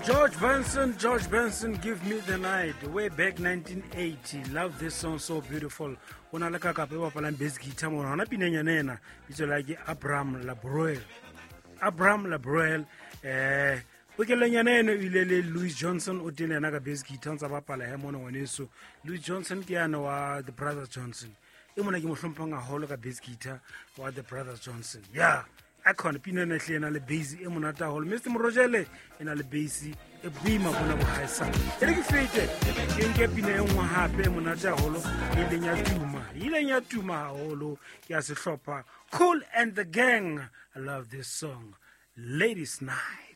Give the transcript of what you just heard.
George Benson, Give Me the Night, way back 1980. Love this song, so beautiful. When I look at a bass guitar, I'm not being a it's like Abraham Labroel. We can learn Louis Johnson, Udin and bass guitar, Louis Johnson, Kiano, the Brothers Johnson. Even like a whole bass guitar, or the Brothers Johnson. Yeah. I can't be in a busy emunata hole. Mr. Morogele in a busy a beam of one of high sun. Educated, can get in a one happy emunata holo, Ilenya Tuma holo, Yas a shopper. Cool and the Gang. I love this song. Ladies' Night.